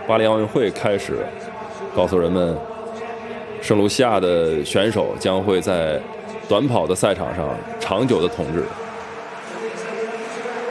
巴黎奥运会开始，告诉人们，圣卢西亚的选手将会在短跑的赛场上长久的统治。